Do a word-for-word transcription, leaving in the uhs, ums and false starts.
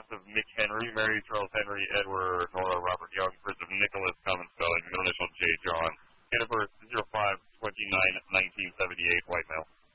birth of Mick Henry, Mary Charles Henry, Edward, Nora, Robert Young, birth of Nicholas, common spelling, middle initial J. John. Date of birth zero five twenty-nine nineteen seventy-eight, white male.